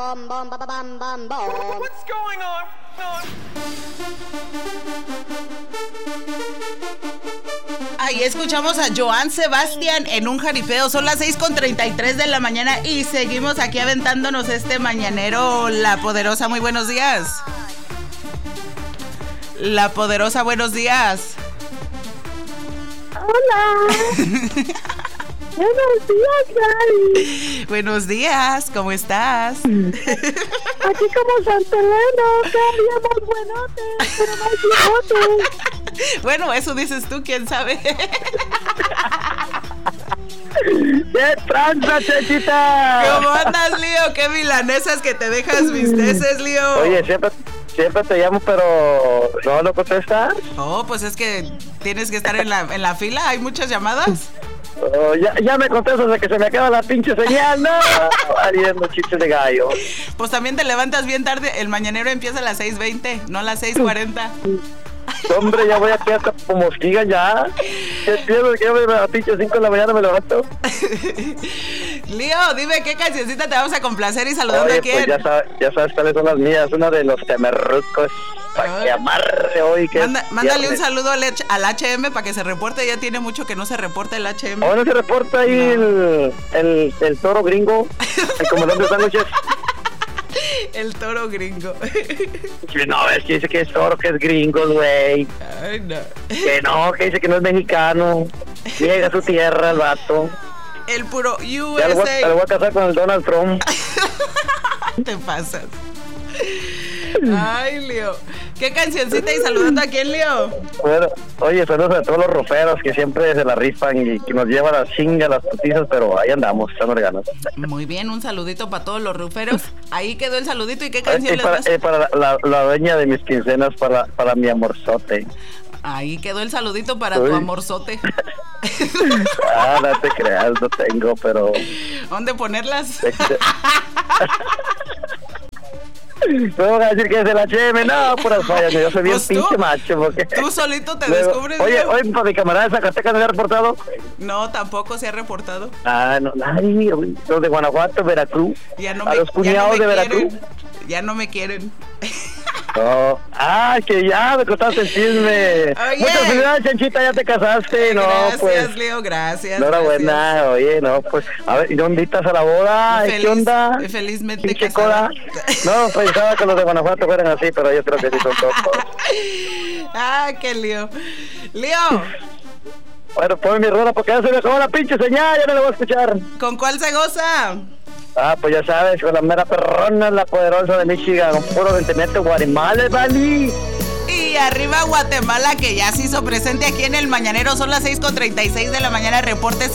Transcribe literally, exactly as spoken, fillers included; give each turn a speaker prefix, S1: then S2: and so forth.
S1: Bum, bum, bum, bum, bum, bum.
S2: What's going on?
S3: Ahí escuchamos a Joan Sebastián en un jaripeo. Son las seis con treinta y tres de la mañana y seguimos aquí aventándonos este mañanero. La Poderosa, muy buenos días. La Poderosa, buenos días.
S4: Hola. Buenos días, Gary.
S3: Buenos días, ¿cómo estás?
S4: Aquí como Santa Elena, cada día más buenotes, pero más viejotes.
S3: Bueno, eso dices tú, quién sabe.
S5: ¡Qué tranza, Chechita!
S3: ¿Cómo andas, Lío? ¿Qué milanesas que te dejas visteces, Lío?
S5: Oye, siempre, siempre te llamo, pero no lo contestas.
S3: Oh, pues es que tienes que estar en la, en la fila, hay muchas llamadas.
S5: Oh, ya, ya me contestas de que se me acaba la pinche señal, no, haciendo chistes de gallo.
S3: Pues también te levantas bien tarde, el mañanero empieza a las seis veinte, no a las seis cuarenta.
S5: Hombre, ya voy aquí hasta como mosquiga ya. ¿Qué pierdo? Que yo me a pinche cinco de la mañana me levanto.
S3: Lío, dime qué cancioncita te vamos a complacer y saludando.
S5: Oye,
S3: a quién.
S5: Pues ya sabes, ya sabes cuáles son las mías, una de los temerrucos. Para que amarre hoy. Que
S3: Manda, mándale
S5: viernes.
S3: un saludo al, H- al H M para que se reporte. Ya tiene mucho que no se reporta el H M.
S5: Ahora se reporta ahí
S3: No.
S5: el, el, el toro gringo, el comandante de sándwiches.
S3: El toro gringo.
S5: No, es que dice que es toro, que es gringo, güey.
S3: Ay, no.
S5: Que no, que dice que no es mexicano. Llega a su tierra el vato.
S3: El puro U
S5: Ya lo voy,
S3: S
S5: lo
S3: A.
S5: voy a casar con el Donald Trump.
S3: Te pasas. Ay, Lío. ¿Qué cancioncita y saludando a quién, Lío?
S5: Bueno, oye, saludos a todos los roperos que siempre se la rifan y que nos llevan a chinga las putizas, pero ahí andamos, estamos ganas.
S3: Muy bien, un saludito para todos los ruferos. Ahí quedó el saludito. ¿Y qué
S5: Y
S3: canción les
S5: para,
S3: vas?
S5: eh, para la, la, la dueña de mis quincenas, para, para mi amorzote.
S3: Ahí quedó el saludito para
S5: Uy.
S3: tu amorzote.
S5: Ah, no te creas, no tengo, pero...
S3: ¿Dónde ponerlas?
S5: ¿Cómo vas a decir que es el H M? No, puras fallas, yo soy bien
S3: Pues tú,
S5: pinche macho, porque...
S3: Tú solito te
S5: Luego,
S3: descubres.
S5: Oye,
S3: Lío.
S5: hoy para mi camarada de Zacatecas no le ha reportado.
S3: No, tampoco se ha reportado.
S5: Ah, no, nadie, güey. Los de Guanajuato, Veracruz.
S3: Ya no
S5: a
S3: me,
S5: los
S3: ya
S5: cuñados
S3: no me
S5: de Veracruz.
S3: quieren. Ya no me quieren.
S5: No. Ah, que ya me contaste el chisme.
S3: Oye.
S5: Muchas felicidades, Chanchita, ya te casaste. No,
S3: Gracias,
S5: pues.
S3: Leo, gracias.
S5: Enhorabuena,
S3: gracias.
S5: oye, no, pues. A ver, ¿y no invitas a la boda?
S3: Feliz-
S5: ¿Qué onda?
S3: felizmente
S5: Pinche
S3: casada.
S5: coda. No, pensaba que los de Guanajuato fueran así, pero yo creo que sí son todos.
S3: Ah, qué lío. Leo,
S5: Bueno, ponme mi rola porque ya se me acabó la pinche señal, ya no la voy a escuchar.
S3: ¿con cuál se goza?
S5: Ah, pues ya sabes, con la mera perrona, la poderosa de Michigan, con puro sentimiento Guatemala, ¿vale?
S3: Y arriba Guatemala, que ya se hizo presente aquí en el Mañanero. Son las seis con treinta y seis de la mañana. Reportes